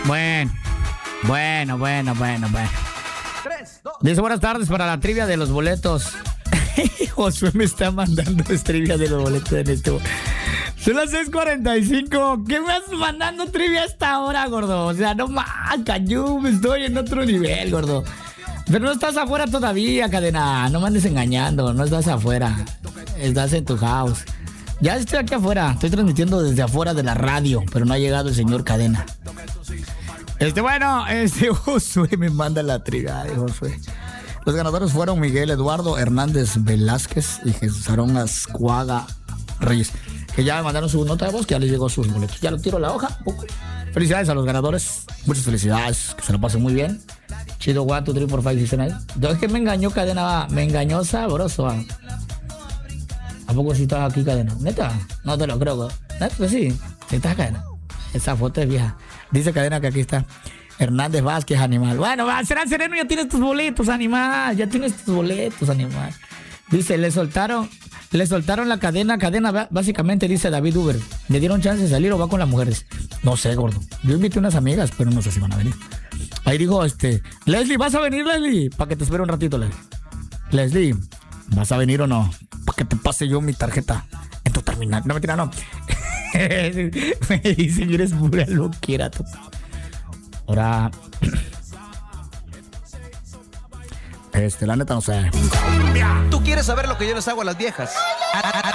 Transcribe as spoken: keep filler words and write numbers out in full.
Bueno, bueno, bueno, bueno, bueno. Dice buenas tardes para la trivia de los boletos. Josué me está mandando trivia de los boletos en este momento. Son las seis cuarenta y cinco. ¿Qué me vas mandando trivia a esta hora, gordo? O sea, no más, cañú, estoy en otro nivel, gordo. Pero no estás afuera todavía, cadena. No me andes engañando, no estás afuera. Estás en tu house. Ya estoy aquí afuera, estoy transmitiendo desde afuera de la radio, pero no ha llegado el señor Cadena. Este, bueno, este Josué me manda la trivia de Josué. Los ganadores fueron Miguel Eduardo Hernández Velázquez y Jesús Aarón Ascuaga Reyes, que ya me mandaron su nota de voz, que ya les llegó sus boletos. Ya lo tiro a la hoja. Felicidades a los ganadores. Muchas felicidades. Que se lo pasen muy bien. Chido, one, two, three, four, five, six, seven, eight. Yo es que me engañó, Cadena. Me engañó sabroso. ¿A poco sí estás aquí, Cadena? ¿Neta? No te lo creo. ¿Neta? Pues sí. Sí estás, Cadena. Esa foto es vieja. Dice Cadena que aquí está Hernández Vázquez, animal. Bueno, va, será sereno, ya tienes tus boletos, animal. Ya tienes tus boletos, animal. Dice, le soltaron, le soltaron la cadena, cadena, básicamente dice David Uber. ¿Le dieron chance de salir o va con las mujeres? No sé, gordo. Yo invité unas amigas, pero no sé si van a venir. Ahí dijo, este, Leslie, ¿vas a venir, Leslie? Para que te espere un ratito, Leslie. Leslie, ¿vas a venir o no? Para que te pase yo mi tarjeta en tu terminal. No, mentira, no. Me dicen, eres pura loquera tú. Ahora, este, la neta no sé. Tú quieres saber lo que yo les hago a las viejas.